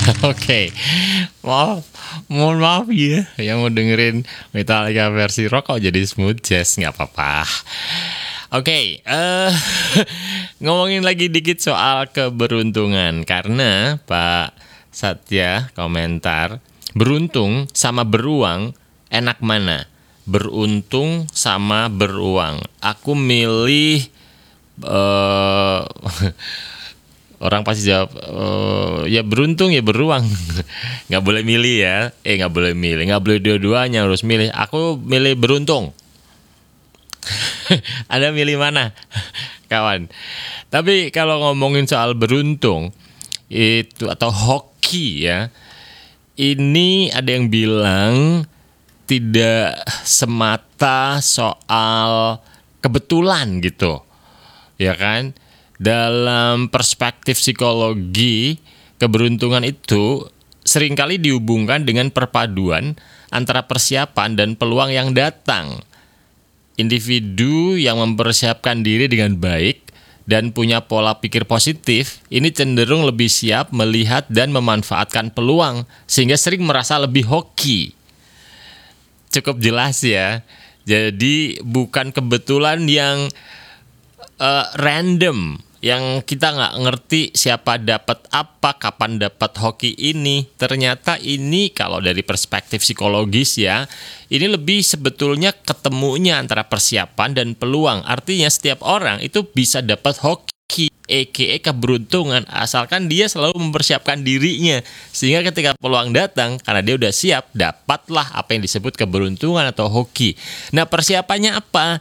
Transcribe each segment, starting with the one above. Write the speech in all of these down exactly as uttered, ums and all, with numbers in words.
Oke, maaf, mohon maaf ya yang mau dengerin Metallica versi rock kok jadi smooth jazz, nggak apa-apa. Oke, eh ngomongin lagi dikit soal keberuntungan karena Pak Satya komentar beruntung sama beruang enak mana? Beruntung sama beruang. Aku milih eh orang pasti jawab uh, ya beruntung ya beruang. Nggak boleh milih ya. Eh nggak boleh milih, nggak boleh dua-duanya, harus milih. Aku milih beruntung. Anda milih mana, kawan? Tapi kalau ngomongin soal beruntung itu atau hoki ya, ini ada yang bilang tidak semata soal kebetulan gitu, ya kan? Dalam perspektif psikologi, keberuntungan itu seringkali dihubungkan dengan perpaduan antara persiapan dan peluang yang datang. Individu yang mempersiapkan diri dengan baik dan punya pola pikir positif, ini cenderung lebih siap melihat dan memanfaatkan peluang, sehingga sering merasa lebih hoki. Cukup jelas ya. Jadi bukan kebetulan yang uh, random, yang kita nggak ngerti siapa dapat apa, kapan dapat hoki ini. Ternyata ini kalau dari perspektif psikologis ya, ini lebih sebetulnya ketemunya antara persiapan dan peluang. Artinya setiap orang itu bisa dapat hoki, aka keberuntungan, asalkan dia selalu mempersiapkan dirinya. Sehingga ketika peluang datang, karena dia udah siap, dapatlah apa yang disebut keberuntungan atau hoki. Nah, persiapannya apa?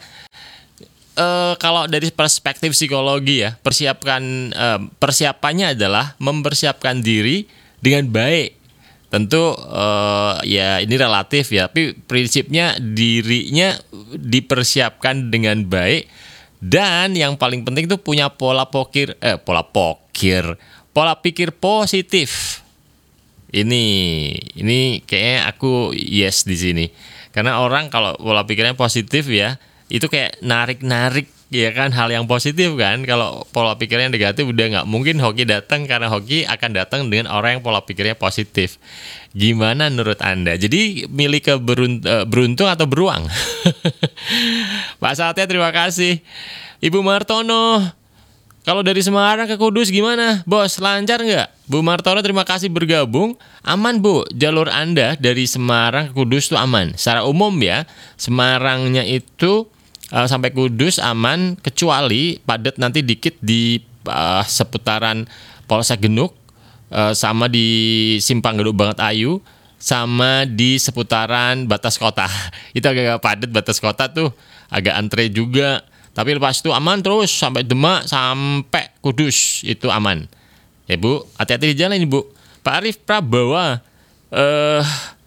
Uh, kalau dari perspektif psikologi ya, persiapkan uh, persiapannya adalah mempersiapkan diri dengan baik. Tentu uh, ya ini relatif ya, tapi prinsipnya dirinya dipersiapkan dengan baik, dan yang paling penting itu punya pola pikir eh pola pikir, pola pikir positif. Ini ini kayaknya aku yes di sini. Karena orang kalau pola pikirnya positif ya, itu kayak narik-narik ya kan, hal yang positif kan. Kalau pola pikirnya negatif udah nggak mungkin hoki datang, karena hoki akan datang dengan orang yang pola pikirnya positif. Gimana menurut Anda? Jadi milih ke berunt- beruntung atau beruang? Pak Satya terima kasih. Ibu Martono, kalau dari Semarang ke Kudus gimana? Bos, lancar nggak? Bu Martono terima kasih bergabung. Aman Bu, jalur Anda dari Semarang ke Kudus itu aman. Secara umum ya, Semarangnya itu uh, sampai Kudus aman, kecuali padat nanti dikit di uh, seputaran Polsek Genuk, uh, sama di Simpang Gedung Banget Ayu, sama di seputaran batas kota. Itu agak padat batas kota tuh, agak antre juga. Tapi lepas itu aman terus sampai Demak, sampai Kudus itu aman. Ya Bu, hati-hati di jalan ini Bu. Pak Arif Prabawa, eh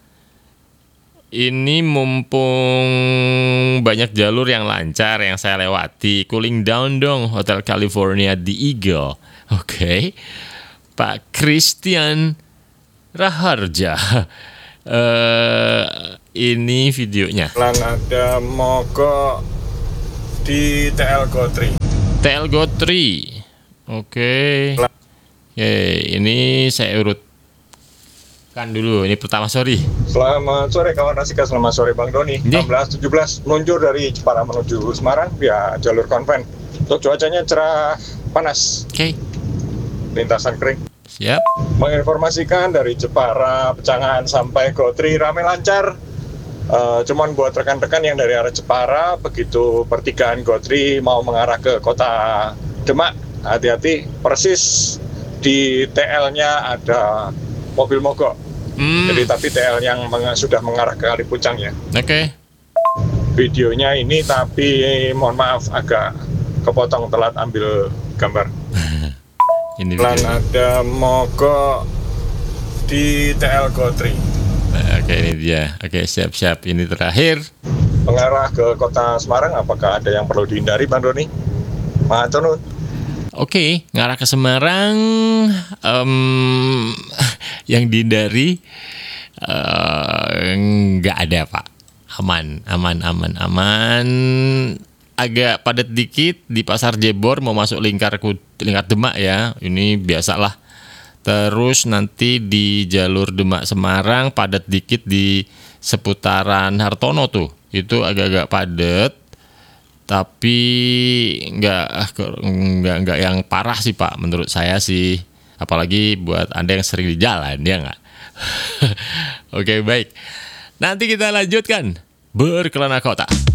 ini mumpung banyak jalur yang lancar yang saya lewati, cooling down dong Hotel California di Eagle. Oke, okay. Pak Christian Raharja, eh ini videonya. Lan ada mogok di T L Gotri. T L Gotri, oke. Okay. Oke, ini saya urutkan dulu. Ini pertama, sorry. Selamat sore kawan Rasika, selamat sore Bang Doni. Yeah. enam belas tujuh belas meluncur dari Jepara menuju Semarang via jalur konven. Untuk cuacanya cerah panas. Oke. Okay. Lintasan kering. Siap. Menginformasikan dari Jepara, Pecangan sampai Gotri ramai lancar. Uh, cuman buat rekan-rekan yang dari arah Jepara, begitu pertigaan Gotri mau mengarah ke kota Demak, hati-hati, persis di T L-nya ada mobil mogok. Hmm. Jadi tapi T L yang meng- sudah mengarah ke Kalipucang ya. Oke. Okay. Videonya ini tapi mohon maaf agak kepotong, telat ambil gambar. Ini Lan ada mogok di T L Gotri. Nah, oke, ini dia. Oke, siap-siap. Ini terakhir. Mengarah ke kota Semarang, apakah ada yang perlu dihindari Bang Doni? Matur nuwun. Oke, ngarah ke Semarang, um, yang dihindari nggak uh, ada Pak, aman, aman, aman, aman. Agak padat dikit di Pasar Jebor mau masuk lingkar lingkar Demak ya, ini biasalah. Terus nanti di jalur Demak Semarang padat dikit di seputaran Hartono tuh. Itu agak-agak padat. Tapi nggak nggak nggak yang parah sih Pak, menurut saya sih. Apalagi buat Anda yang sering di jalan, ya nggak? Oke, baik. Nanti kita lanjutkan berkelana kota.